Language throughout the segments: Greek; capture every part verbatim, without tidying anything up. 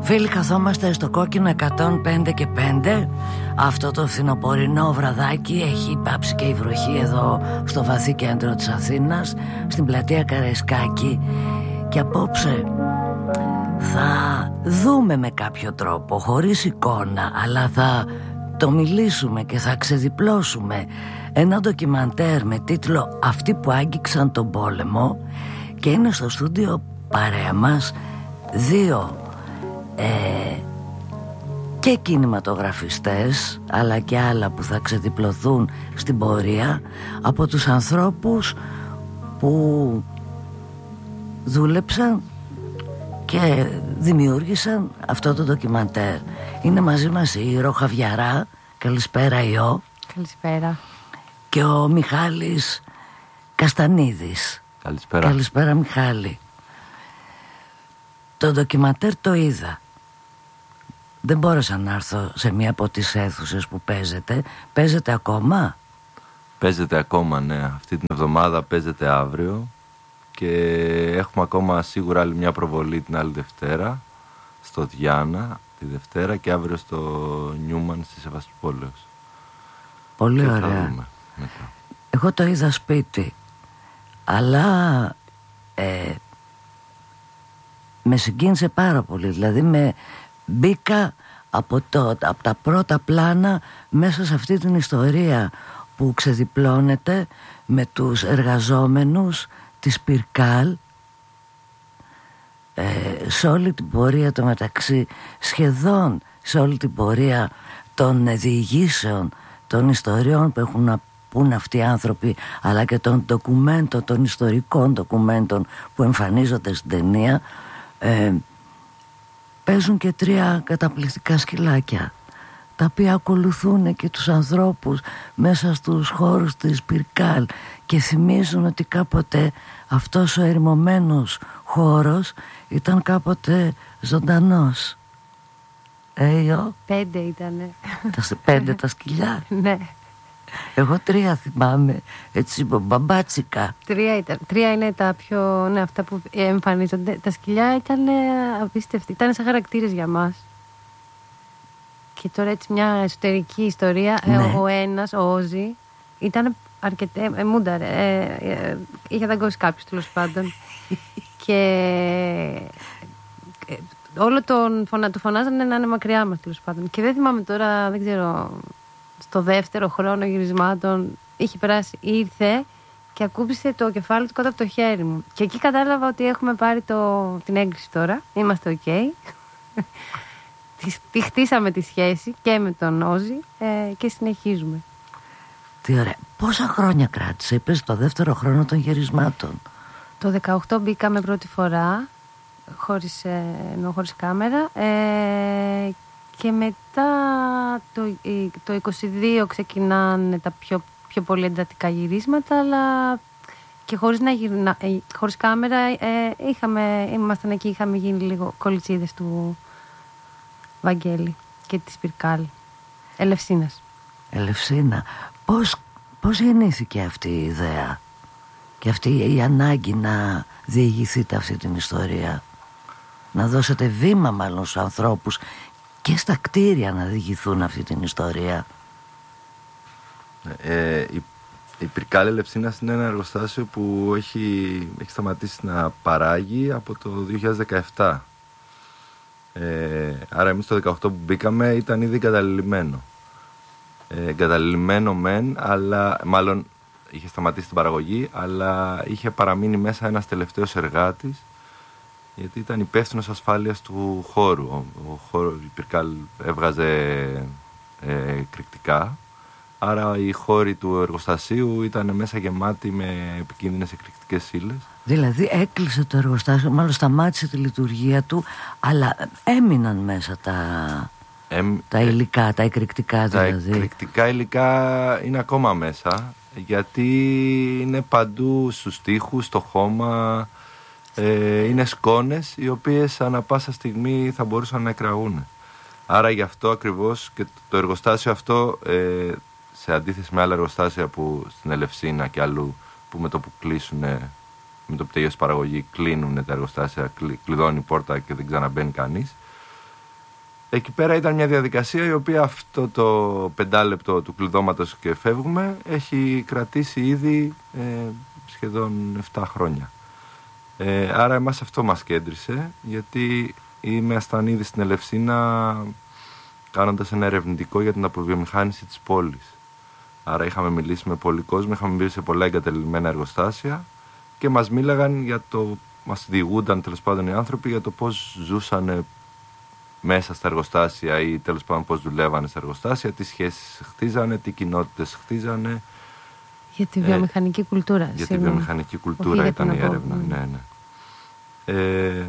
Φίλοι, καθόμαστε στο κόκκινο εκατόν πέντε και πέντε. Αυτό το φθινοπορεινό βραδάκι έχει πάψει και η βροχή εδώ στο βαθύ κέντρο της Αθήνας, στην πλατεία Καραϊσκάκη. Και απόψε θα δούμε με κάποιο τρόπο, χωρίς εικόνα, αλλά θα το μιλήσουμε και θα ξεδιπλώσουμε ένα ντοκιμαντέρ με τίτλο «Αυτοί που άγγιξαν τον πόλεμο». Και είναι στο στούντιο παρέα μας δύο ε, και κινηματογραφιστές, αλλά και άλλα που θα ξεδιπλωθούν στην πορεία, από τους ανθρώπους που δούλεψαν και δημιούργησαν αυτό το ντοκιμαντέρ. Είναι μαζί μας η Ρο Χαβιαρά. Καλησπέρα Ιώ. Καλησπέρα. Και ο Μιχάλης Καστανίδης. Καλησπέρα. Καλησπέρα Μιχάλη. Το ντοκιμαντέρ το είδα. Δεν μπόρεσα να έρθω σε μία από τις αίθουσες που παίζεται. Παίζεται ακόμα? Παίζεται ακόμα, ναι. Αυτή την εβδομάδα παίζεται αύριο. Και έχουμε ακόμα σίγουρα άλλη μια προβολή την άλλη Δευτέρα στο Διάνα τη Δευτέρα και αύριο στο Νιούμαν στη Σεβαστοπόλεως. Πολύ και ωραία. Εγώ το είδα σπίτι, αλλά ε, με συγκίνησε πάρα πολύ. Δηλαδή με μπήκα από, το, από τα πρώτα πλάνα μέσα σε αυτή την ιστορία που ξεδιπλώνεται με τους εργαζόμενους της Πυρκάλ, ε, σε όλη την πορεία το μεταξύ, σχεδόν σε όλη την πορεία των διηγήσεων, των ιστοριών που έχουν να πούν αυτοί οι άνθρωποι, αλλά και των ντοκουμέντων, των ιστορικών ντοκουμέντων που εμφανίζονται στην ταινία. ε, παίζουν και τρία καταπληκτικά σκυλάκια, τα οποία ακολουθούν και τους ανθρώπους μέσα στους χώρους της Πυρκάλ και θυμίζουν ότι κάποτε αυτός ο ερημωμένος χώρος ήταν κάποτε ζωντανός. Έιο. Πέντε ήτανε. Τα πέντε τα σκυλιά. Ναι. Εγώ τρία θυμάμαι, έτσι μπαμπάτσικα. Τρία ήταν. Τρία είναι τα πιο, ναι, αυτά που εμφανίζονται. Τα σκυλιά ήταν απίστευτοι. Ήταν σαν χαρακτήρες για μας. Και τώρα έτσι μια εσωτερική ιστορία. Ναι. Ο, ο ένας, ο Όζη, ήταν αρκετά. Ε, μούνταρε. Ε, ε, είχε δαγκώσει κάποιος τέλος πάντων. Και ε, όλο τον φωνα, του φωνάζανε να είναι μακριά μας τέλος πάντων. Και δεν θυμάμαι τώρα, δεν ξέρω, στο δεύτερο χρόνο γυρισμάτων είχε περάσει, ήρθε και ακούμπησε το κεφάλι του κάτω από το χέρι μου. Και εκεί κατάλαβα ότι έχουμε πάρει το, την έγκριση τώρα. Είμαστε ok. Τη χτίσαμε τη σχέση και με τον Όζη ε, και συνεχίζουμε. Τι ωραία. Πόσα χρόνια κράτησε, είπες, το δεύτερο χρόνο των γυρισμάτων? Το δεκαοκτώ μπήκαμε πρώτη φορά χωρίς, ε, ενώ χωρίς κάμερα ε, και μετά το, το είκοσι δύο ξεκινάνε τα πιο, πιο πολύ εντατικά γυρίσματα, αλλά και χωρίς, να γυρνα, ε, χωρίς κάμερα ε, είχαμε, ήμασταν εκεί, είχαμε γίνει λίγο κολιτσίδες του Βαγγέλη και της Πυρκάλ. Ελευσίνας. Ελευσίνα. Πώς, πώς γεννήθηκε αυτή η ιδέα και αυτή η ανάγκη να διηγηθείτε αυτή την ιστορία, να δώσετε βήμα μάλλον στους ανθρώπους και στα κτίρια να διηγηθούν αυτή την ιστορία? Ε, η, η Πυρκάλ Ελευσίνας είναι ένα εργοστάσιο που έχει, έχει σταματήσει να παράγει από το δύο χιλιάδες δεκαεπτά. Ε, άρα εμείς το δεκαοκτώ που μπήκαμε ήταν ήδη εγκαταλειμμένο. Ε, εγκαταλειμμένο μεν, αλλά μάλλον είχε σταματήσει την παραγωγή, αλλά είχε παραμείνει μέσα ένας τελευταίος εργάτης, γιατί ήταν υπεύθυνος ασφάλειας του χώρου. Ο, ο χώρος, η Πυρκάλ έβγαζε ε, εκρηκτικά, άρα οι χώροι του εργοστασίου ήταν μέσα γεμάτοι με επικίνδυνες εκρηκτικές ύλες. Δηλαδή έκλεισε το εργοστάσιο, μάλλον σταμάτησε τη λειτουργία του, αλλά έμειναν μέσα τα, Εμ, τα υλικά, τα εκρηκτικά δηλαδή. Τα εκρηκτικά υλικά είναι ακόμα μέσα, γιατί είναι παντού στους τοίχους, στο χώμα, ε, είναι σκόνες οι οποίες ανά πάσα στιγμή θα μπορούσαν να εκραγούν. Άρα γι' αυτό ακριβώς και το εργοστάσιο αυτό, ε, σε αντίθεση με άλλα εργοστάσια που στην Ελευσίνα και αλλού, που με το που κλείσουν, με το που τελειώσει η παραγωγή, κλείνουν τα εργοστάσια, κλειδώνει η πόρτα και δεν ξαναμπαίνει κανείς. εκεί πέρα ήταν μια διαδικασία η οποία αυτό το πεντάλεπτο του κλειδώματος και φεύγουμε έχει κρατήσει ήδη ε, σχεδόν επτά χρόνια. Ε, άρα εμάς αυτό μας κέντρισε, γιατί ήμασταν ήδη στην Ελευσίνα κάνοντας ένα ερευνητικό για την αποβιομηχάνηση της πόλης. Άρα είχαμε μιλήσει με πολλοί κόσμο, είχαμε μιλήσει σε πολλά εγκατελειμμένα εργοστάσια και μας μίλαγαν για το, μας διηγούνταν τέλος πάντων οι άνθρωποι για το πώς ζούσαν μέσα στα εργοστάσια ή τέλος πάντων πώς δουλεύανε στα εργοστάσια, τι σχέσεις χτίζανε, τι κοινότητες χτίζανε. Για τη βιομηχανική ε, κουλτούρα. Για τη βιομηχανική κουλτούρα ήταν η έρευνα, mm. ναι, ναι. Ε,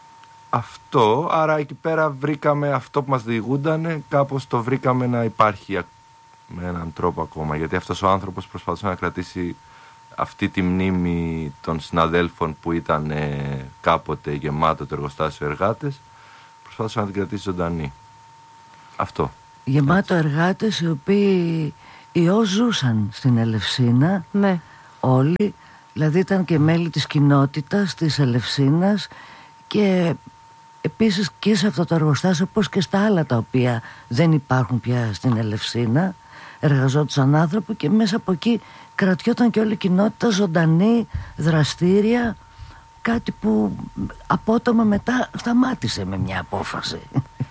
αυτό, άρα εκεί πέρα βρήκαμε αυτό που μας διηγούντανε, κάπως το βρήκαμε να υπάρχει με έναν τρόπο ακόμα, γιατί αυτός ο άνθρωπος προσπαθούσε να κρατήσει αυτή τη μνήμη των συναδέλφων που ήταν ε, κάποτε γεμάτο το εργοστάσιο εργάτες, προσπάθησε να την κρατήσει ζωντανή. Αυτό. Γεμάτο έτσι. Εργάτες οι οποίοι ιός ζούσαν στην Ελευσίνα, ναι. όλοι, δηλαδή ήταν και μέλη της κοινότητας της Ελευσίνας και επίσης και σε αυτό το εργοστάσιο, όπως και στα άλλα τα οποία δεν υπάρχουν πια στην Ελευσίνα, εργαζόντουσαν άνθρωποι και μέσα από εκεί κρατιόταν και όλη η κοινότητα ζωντανή, δραστήρια, κάτι που απότομα μετά σταμάτησε με μια απόφαση.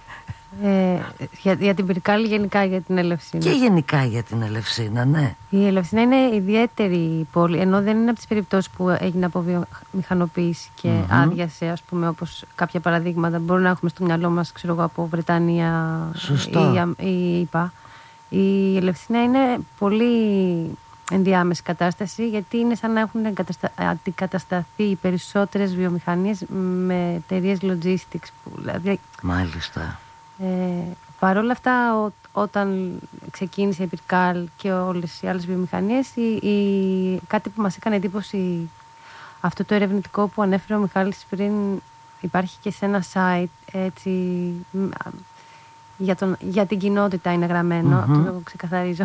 Ε, για, για την Πυρκάλη, γενικά για την Ελευσίνα. Και γενικά για την Ελευσίνα, ναι. Η Ελευσίνα είναι ιδιαίτερη πόλη, ενώ δεν είναι από τις περιπτώσεις που έγινε από βιομηχανοποίηση και mm-hmm. άδειασε, ας πούμε, όπως κάποια παραδείγματα μπορούμε να έχουμε στο μυαλό μας, ξέρω εγώ, από Βρετανία ή ΙΠΑ. Η Ελευσίνα είναι πολύ ενδιάμεση κατάσταση, γιατί είναι σαν να έχουν αντικατασταθεί οι περισσότερες βιομηχανίες με εταιρείες logistics. Που, δηλαδή, μάλιστα. Ε, Παρ' όλα αυτά, ό, όταν ξεκίνησε η Πυρκάλ και όλες οι άλλες βιομηχανίες, η, η, κάτι που μας έκανε εντύπωση, αυτό το ερευνητικό που ανέφερε ο Μιχάλης πριν, υπάρχει και σε ένα site, έτσι, για, τον, για την κοινότητα είναι γραμμένο, mm-hmm. αυτό το ξεκαθαρίζω.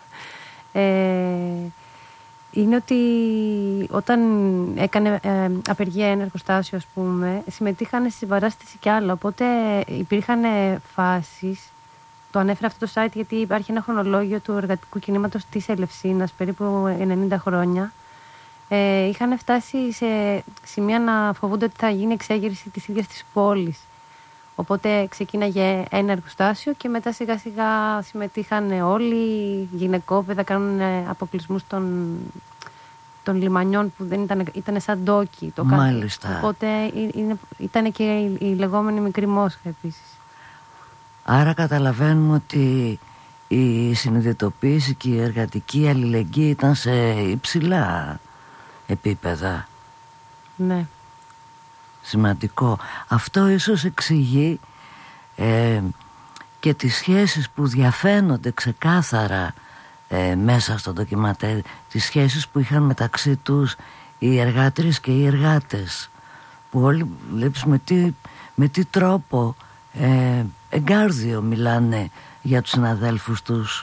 Ε, είναι ότι όταν έκανε ε, απεργία ένα εργοστάσιο, ας πούμε, συμμετείχαν στη συμπαράσταση και άλλα. Οπότε υπήρχαν φάσεις. Το ανέφερα αυτό το site γιατί υπάρχει ένα χρονολόγιο του εργατικού κινήματος της Ελευσίνας, περίπου ενενήντα χρόνια. Ε, είχαν φτάσει σε σημεία να φοβούνται ότι θα γίνει εξέγερση της ίδιας της πόλης. Οπότε ξεκίναγε ένα εργοστάσιο και μετά σιγά σιγά συμμετείχαν όλοι, γυναικόπαιδα, κάνουν αποκλεισμούς των, των λιμανιών που δεν ήταν, ήταν σαν ντόκι το κάτι. Μάλιστα. Οπότε είναι, ήταν και η, η λεγόμενη μικρή Μόσχα επίσης. Άρα καταλαβαίνουμε ότι η συνειδητοποίηση και η εργατική αλληλεγγύη ήταν σε υψηλά επίπεδα. Ναι. Σημαντικό. Αυτό ίσως εξηγεί ε, και τις σχέσεις που διαφαίνονται ξεκάθαρα ε, μέσα στο ντοκιματέρ, τις σχέσεις που είχαν μεταξύ τους οι εργάτριες και οι εργάτες, που όλοι βλέπεις με τι, με τι τρόπο ε, εγκάρδιο μιλάνε για τους συναδέλφους τους.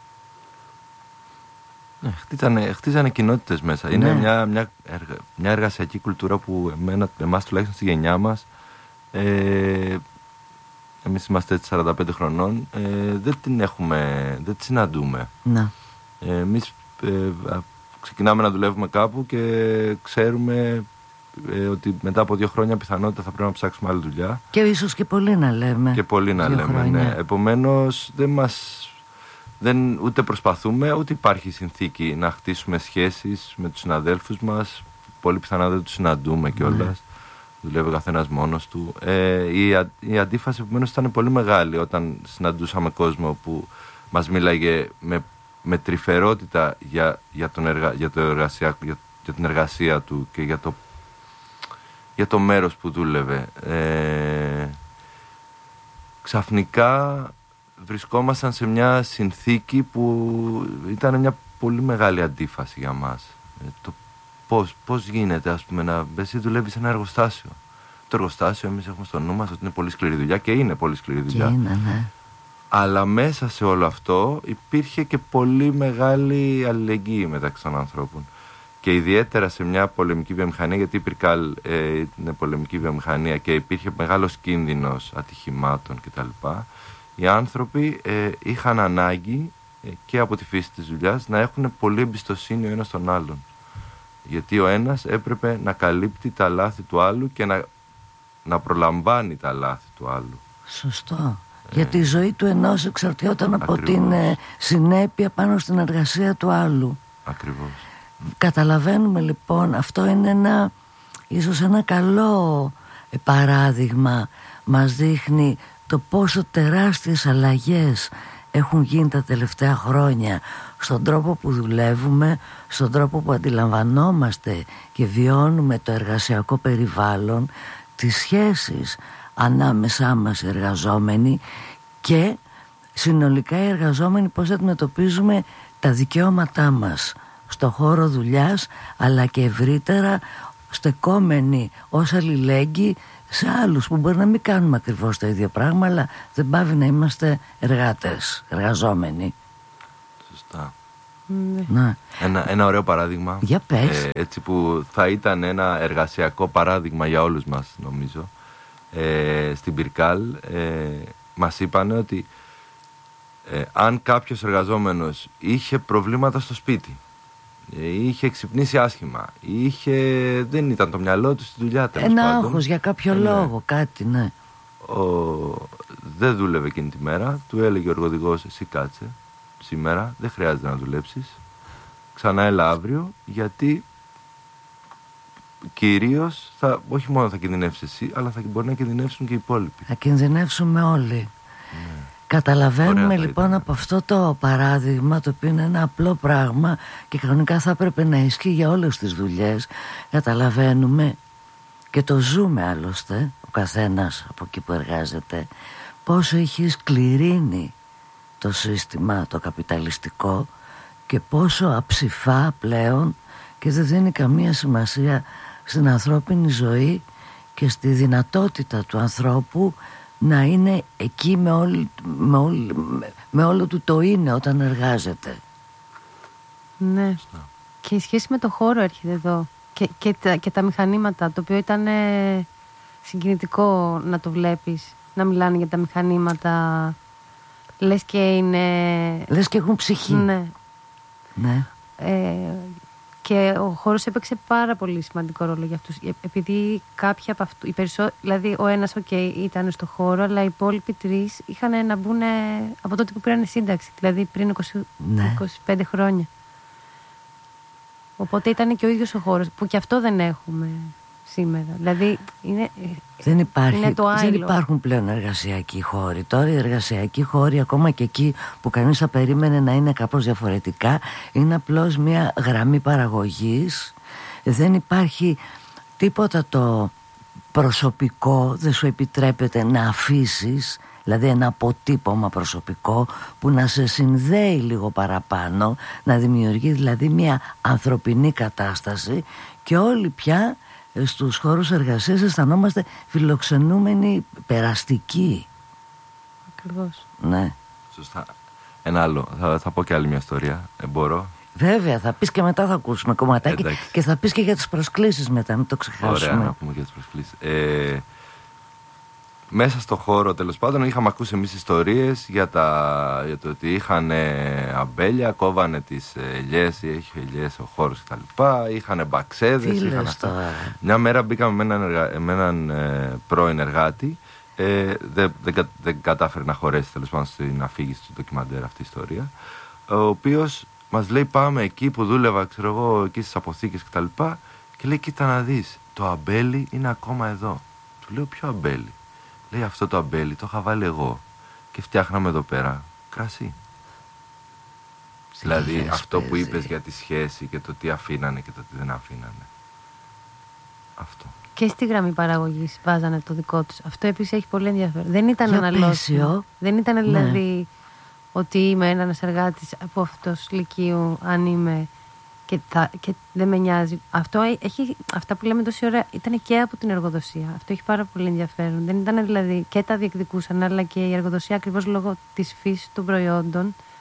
Ναι, χτίζανε, χτίζανε κοινότητες μέσα. Είναι ναι. μια, μια, εργα, μια εργασιακή κουλτούρα που εμένα, εμάς τουλάχιστον στη γενιά μας, ε, εμείς είμαστε έτσι σαράντα πέντε χρονών, ε, δεν την έχουμε, δεν τη συναντούμε. Ναι. Ε, εμείς ε, ξεκινάμε να δουλεύουμε κάπου και ξέρουμε ε, ότι μετά από δύο χρόνια πιθανότητα θα πρέπει να ψάξουμε άλλη δουλειά. Και ίσως και πολύ να λέμε. Και πολύ να δύο λέμε, ναι. Επομένως δεν μας... Δεν, ούτε προσπαθούμε, ούτε υπάρχει συνθήκη να χτίσουμε σχέσεις με τους συναδέλφους μας. Πολύ πιθανά δεν τους συναντούμε κιόλας. Mm. Δουλεύει ο καθένας μόνος του. Ε, η, α, η αντίφαση επομένως ήταν πολύ μεγάλη όταν συναντούσαμε κόσμο που μας μίλαγε με, με τρυφερότητα για, για, τον εργα, για, το εργασία, για, για την εργασία του και για το, για το μέρος που δούλευε. Ε, ξαφνικά βρισκόμασταν σε μια συνθήκη που ήταν μια πολύ μεγάλη αντίφαση για μας. Ε, το πώς, πώς γίνεται, ας πούμε, να εσύ δουλεύεις σε ένα εργοστάσιο. Το εργοστάσιο εμείς έχουμε στο νου μας ότι είναι πολύ σκληρή δουλειά και είναι πολύ σκληρή δουλειά. Είναι, ναι. Αλλά μέσα σε όλο αυτό υπήρχε και πολύ μεγάλη αλληλεγγύη μεταξύ των ανθρώπων. και ιδιαίτερα σε μια πολεμική βιομηχανία, γιατί η Πυρκάλ ε, είναι πολεμική βιομηχανία και υπήρχε μεγάλος κίνδυνος ατυχημάτων κτλ. Οι άνθρωποι ε, είχαν ανάγκη ε, και από τη φύση της δουλειάς να έχουν πολύ εμπιστοσύνη ο ένας τον άλλον. Γιατί ο ένας έπρεπε να καλύπτει τα λάθη του άλλου και να, να προλαμβάνει τα λάθη του άλλου. Σωστό. Ε, Γιατί η ζωή του ενός εξαρτιόταν από ακριβώς. την ε, συνέπεια πάνω στην εργασία του άλλου. Ακριβώς. Καταλαβαίνουμε λοιπόν, αυτό είναι ένα, ίσως ένα καλό ε, παράδειγμα. Μας δείχνει το πόσο τεράστιες αλλαγές έχουν γίνει τα τελευταία χρόνια στον τρόπο που δουλεύουμε, στον τρόπο που αντιλαμβανόμαστε και βιώνουμε το εργασιακό περιβάλλον, τις σχέσεις ανάμεσά μας οι εργαζόμενοι και συνολικά οι εργαζόμενοι πώς αντιμετωπίζουμε τα δικαιώματά μας στο χώρο δουλειάς, αλλά και ευρύτερα στεκόμενοι ως αλληλέγγυοι σε άλλους που μπορεί να μην κάνουμε ακριβώς το ίδιο πράγμα, αλλά δεν πάβει να είμαστε εργάτες, εργαζόμενοι. Σωστά. Να. Ένα, ένα ωραίο παράδειγμα. Για πες. Ε, έτσι που θα ήταν ένα εργασιακό παράδειγμα για όλους μας, νομίζω. Ε, στην Πυρκάλ ε, μας είπαν ότι ε, αν κάποιος εργαζόμενος είχε προβλήματα στο σπίτι, είχε ξυπνήσει άσχημα, είχε, δεν ήταν το μυαλό του στη δουλειά, τέλος ένα πάντων, άγχος για κάποιο ναι. λόγο, κάτι, ναι. Ο, δεν δούλευε εκείνη τη μέρα, του έλεγε ο εργοδηγός, εσύ κάτσε σήμερα, δεν χρειάζεται να δουλέψεις, ξανά έλα αύριο, γιατί κυρίως θα, όχι μόνο θα κινδυνεύσεις εσύ, αλλά θα μπορεί να κινδυνεύσουν και οι υπόλοιποι. Θα κινδυνεύσουμε όλοι. Ναι. Καταλαβαίνουμε λοιπόν ήταν. Από αυτό το παράδειγμα, το οποίο είναι ένα απλό πράγμα και κανονικά θα έπρεπε να ισχύει για όλες τις δουλειές. Καταλαβαίνουμε και το ζούμε άλλωστε ο καθένας από εκεί που εργάζεται, πόσο έχει σκληρύνει το σύστημα το καπιταλιστικό και πόσο αψηφά πλέον και δεν δίνει καμία σημασία στην ανθρώπινη ζωή και στη δυνατότητα του ανθρώπου να είναι εκεί με, όλη, με, όλη, με όλο του το είναι όταν εργάζεται. Ναι. Και η σχέση με το χώρο έρχεται εδώ και, και, τα, και τα μηχανήματα, το οποίο ήταν ε, συγκινητικό να το βλέπεις, να μιλάνε για τα μηχανήματα, λες και είναι... Λες και έχουν ψυχή. Ναι. Ναι. Ε, και ο χώρος έπαιξε πάρα πολύ σημαντικό ρόλο για αυτούς. Επειδή κάποια από αυτούς, περισσό... δηλαδή ο ένας okay, ήταν στο χώρο, αλλά οι υπόλοιποι τρεις είχαν να μπουν από τότε που πήραν σύνταξη, δηλαδή πριν είκοσι, ναι. είκοσι πέντε χρόνια. Οπότε ήταν και ο ίδιος ο χώρος, που και αυτό δεν έχουμε σήμερα. Δηλαδή είναι, δεν, υπάρχει, είναι το δεν υπάρχουν πλέον εργασιακοί χώροι. Τώρα οι εργασιακοί χώροι, ακόμα και εκεί που κανείς θα περίμενε να είναι κάπως διαφορετικά, είναι απλώς μια γραμμή παραγωγής. Δεν υπάρχει τίποτα το προσωπικό, δεν σου επιτρέπεται να αφήσεις, δηλαδή ένα αποτύπωμα προσωπικό που να σε συνδέει λίγο παραπάνω, να δημιουργεί δηλαδή μια ανθρωπινή κατάσταση, και όλοι πια στους χώρους εργασίας αισθανόμαστε φιλοξενούμενοι, περαστικοί. Ακριβώς. Ναι. Σωστά. Ένα άλλο, θα, θα πω και άλλη μια ιστορία, ε, μπορώ. Βέβαια, θα πεις και μετά θα ακούσουμε κομματάκι. Εντάξει. Και θα πεις και για τις προσκλήσεις μετά, μην το ξεχάσουμε. Ωραία, να πούμε για τις προσκλήσεις. Ε, μέσα στο χώρο, τέλος πάντων, είχαμε ακούσει εμείς ιστορίες για, τα, για το ότι είχαν αμπέλια, κόβανε τις ελιές, είχε ελιές ο χώρος κτλ. Είχαν μπαξέδες, είχαν αυτά. Μια μέρα μπήκαμε με έναν, εργα, με έναν ε, πρώην εργάτη, ε, δεν, δεν, δεν κατάφερε να χωρέσει τέλος πάντων στην αφήγηση του ντοκιμαντέρ αυτή η ιστορία, ο οποίος μας λέει πάμε εκεί που δούλευα, ξέρω εγώ, εκεί στις αποθήκες κτλ. Και, και λέει κοίτα να δεις, το αμπέλι είναι ακόμα εδώ. Του λέω ποιο αμπέλι? Λέει αυτό το αμπέλι το είχα βάλει εγώ και φτιάχναμε εδώ πέρα κρασί. Δηλαδή Σχέση, αυτό παίζει. που είπες για τη σχέση και το τι αφήνανε και το τι δεν αφήνανε. Αυτό. Και στη γραμμή παραγωγής βάζανε το δικό τους. Αυτό επίσης έχει πολύ ενδιαφέρον. Δεν ήταν Για αναλώσιμο. πλαίσιο. Δεν ήταν δηλαδή Ναι. ότι είμαι ένας εργάτης από αυτός λυκείου, αν είμαι και, θα, και δεν με νοιάζει. Αυτό έχει, αυτά που λέμε τόση ώρα ήταν και από την εργοδοσία. Αυτό έχει πάρα πολύ ενδιαφέρον. Δεν ήταν δηλαδή και τα διεκδικούσαν, αλλά και η εργοδοσία ακριβώς λόγω της φύσης των προϊόντων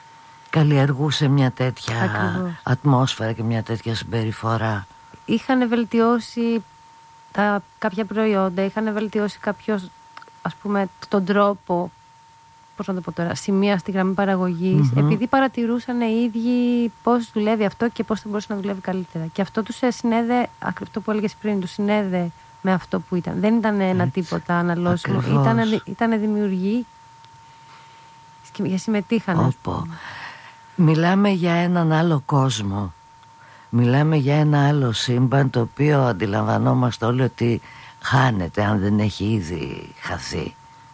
καλλιεργούσε μια τέτοια Ακριβώς. ατμόσφαιρα και μια τέτοια συμπεριφορά. Είχαν βελτιώσει τα, κάποια προϊόντα, είχαν βελτιώσει κάποιος, ας πούμε, τον τρόπο, πώς να το πω τώρα, σημεία στη γραμμή παραγωγής, mm-hmm. επειδή παρατηρούσαν οι ίδιοι πώς δουλεύει αυτό και πώς θα μπορούσε να δουλεύει καλύτερα. Και αυτό τους συνέδε, αυτό που έλεγες πριν, τους συνέδε με αυτό που ήταν. Δεν ήταν ένα έτσι, τίποτα αναλώσιμο. Ήταν, ήταν δημιουργοί και συμμετείχαν. Όπο. Μιλάμε για έναν άλλο κόσμο. Μιλάμε για ένα άλλο σύμπαν, το οποίο αντιλαμβανόμαστε όλοι ότι χάνεται αν δεν έχει ήδη χαθεί.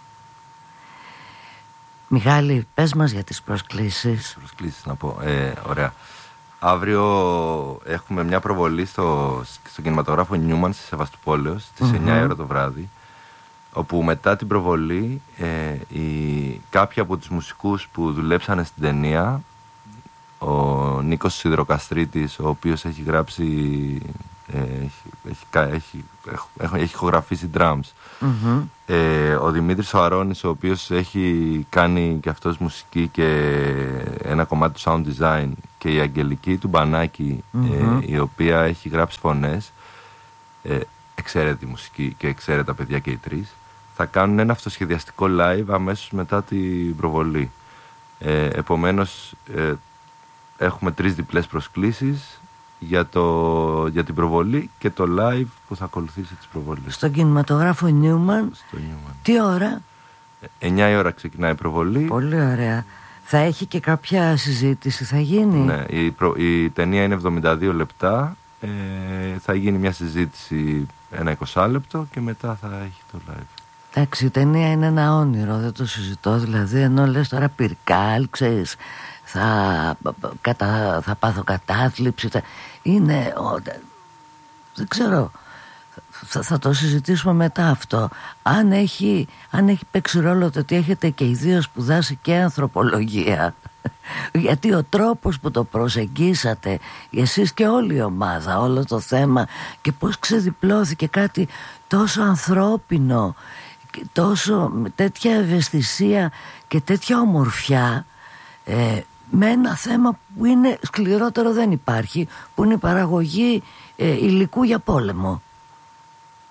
Μιχάλη, πες μας για τις προσκλήσεις. Προσκλήσεις να πω, ε, ωραία. Αύριο έχουμε μια προβολή στο, στο κινηματογράφο Νιούμαν στη Σεβαστοπόλεως στις mm-hmm. εννιά η ώρα το βράδυ, όπου μετά την προβολή ε, οι, κάποιοι από τους μουσικούς που δουλέψανε στην ταινία, ο Νίκος Σιδηροκαστρίτης, ο οποίος έχει γράψει, ε, έχει, έχει, έχει, έχει, έχει ηχογραφήσει drums, mm-hmm. ε, ο Δημήτρης ο Αρώνης, ο οποίος έχει κάνει και αυτός μουσική και ένα κομμάτι του sound design, και η Αγγελική του Μπανάκη, mm-hmm. ε, η οποία έχει γράψει φωνές, ε, εξαίρετη μουσική και εξαίρετα παιδιά και οι τρεις, θα κάνουν ένα αυτοσχεδιαστικό live αμέσως μετά την προβολή. Ε, επομένως ε, έχουμε τρεις διπλές προσκλήσεις για, το, για την προβολή και το live που θα ακολουθήσει τις προβολές. Στον κινηματογράφο Νιούμαν. Στο Newman. Τι ώρα? εννιά η ώρα ξεκινάει η προβολή. Πολύ ωραία. Θα έχει και κάποια συζήτηση, θα γίνει? Ναι, η, προ, η ταινία είναι εβδομήντα δύο λεπτά. Ε, θα γίνει μια συζήτηση ένα είκοσι λεπτό και μετά θα έχει το live. Εντάξει, η ταινία είναι ένα όνειρο, δεν το συζητώ. Δηλαδή, ενώ λες τώρα πυρκάλ, ξέρεις, θα, κατα, θα πάθω κατάθλιψη. Θα, είναι, ο, δεν ξέρω, θα, θα το συζητήσουμε μετά αυτό. Αν έχει, αν έχει παίξει ρόλο το ότι έχετε και οι δύο σπουδάσει και ανθρωπολογία, γιατί ο τρόπος που το προσεγγίσατε εσείς και όλη η ομάδα, όλο το θέμα, και πώς ξεδιπλώθηκε κάτι τόσο ανθρώπινο, τόσο με τέτοια ευαισθησία και τέτοια ομορφιά, ε, με ένα θέμα που είναι σκληρότερο δεν υπάρχει, που είναι η παραγωγή ε, υλικού για πόλεμο.